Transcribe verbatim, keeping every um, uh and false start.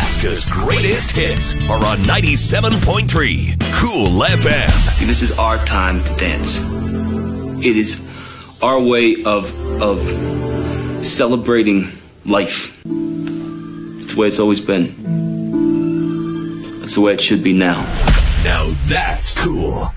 Alaska's greatest hits are on ninety-seven point three Cool F M. See, this is our time to dance. It is our way of of celebrating life. It's the way it's always been. That's the way it should be now. Now that's cool.